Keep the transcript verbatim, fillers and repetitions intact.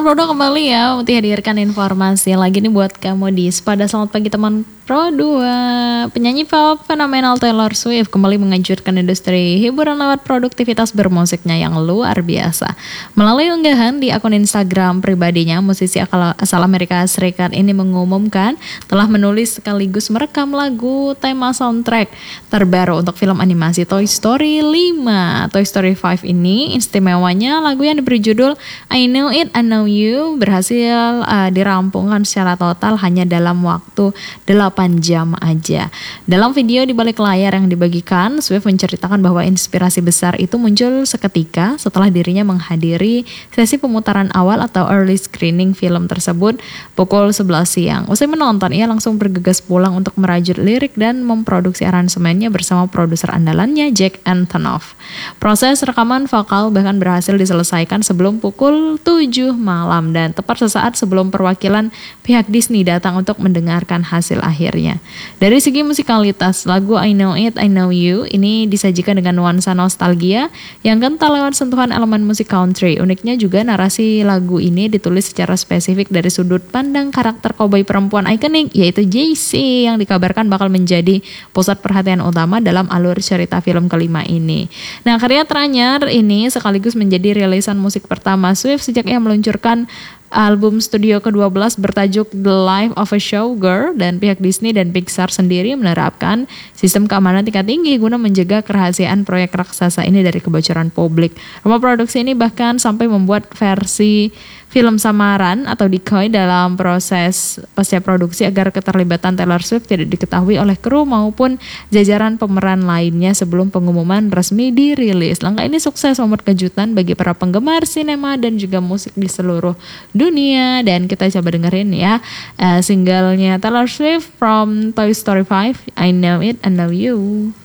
Produk kembali ya, Muti hadirkan informasi lagi nih buat kamu di Sepada. Selamat pagi teman Pro dua. Penyanyi pop fenomenal Taylor Swift kembali mengejutkan industri hiburan lewat produktivitas bermusiknya yang luar biasa. Melalui unggahan di akun Instagram pribadinya, musisi asal Amerika Serikat ini mengumumkan telah menulis sekaligus merekam lagu tema soundtrack terbaru untuk film animasi Toy Story lima. Toy Story lima ini istimewanya lagu yang diberi judul I Know It, I Know You berhasil uh, dirampungkan secara total hanya dalam waktu delapan jam aja. Dalam video di balik layar yang dibagikan, Swift menceritakan bahwa inspirasi besar itu muncul seketika setelah dirinya menghadiri sesi pemutaran awal atau early screening film tersebut pukul sebelas siang. Usai menonton, ia langsung bergegas pulang untuk merajut lirik dan memproduksi aransemennya bersama produser andalannya Jack Antonoff. Proses rekaman vokal bahkan berhasil diselesaikan sebelum pukul tujuh malam dan tepat sesaat sebelum perwakilan pihak Disney datang untuk mendengarkan hasil akhirnya. Dari segi musikalitas, lagu I Know It, I Know You ini disajikan dengan nuansa nostalgia yang kental lewat sentuhan elemen musik country. Uniknya juga narasi lagu ini ditulis secara spesifik dari sudut pandang karakter cowboy perempuan ikonik yaitu Jaycee yang dikabarkan bakal menjadi pusat perhatian utama dalam alur cerita film kelima ini. Nah, karya teranyar ini sekaligus menjadi rilisan musik pertama Swift sejak ia meluncurkan album studio kedua belas bertajuk The Life of a Showgirl, dan pihak Disney dan Pixar sendiri menerapkan sistem keamanan tingkat tinggi guna menjaga kerahasiaan proyek raksasa ini dari kebocoran publik. Rumah produksi ini bahkan sampai membuat versi film samaran atau decoy dalam proses pasca produksi agar keterlibatan Taylor Swift tidak diketahui oleh kru maupun jajaran pemeran lainnya sebelum pengumuman resmi dirilis. Langkah ini sukses membuat kejutan bagi para penggemar sinema dan juga musik di seluruh dunia. Dan kita coba dengerin ya uh, singlenya Taylor Swift from Toy Story lima, I Know It, I Know You.